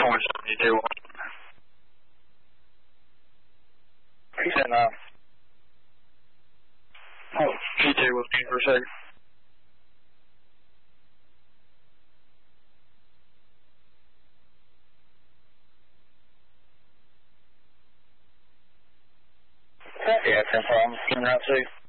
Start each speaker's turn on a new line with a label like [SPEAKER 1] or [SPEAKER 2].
[SPEAKER 1] one seventy two.
[SPEAKER 2] He said no.
[SPEAKER 1] Oh, PJ was me for a second.
[SPEAKER 2] Yeah, 10 problems. Coming out 2.